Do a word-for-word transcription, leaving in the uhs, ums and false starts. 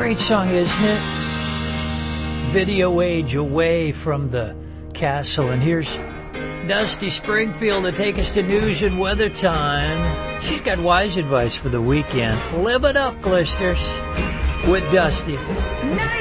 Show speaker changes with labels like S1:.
S1: Great song, isn't it? Video age away from the castle. And here's Dusty Springfield to take us to news and weather time. She's got wise advice for the weekend. Live it up, Glisters, with Dusty.
S2: Now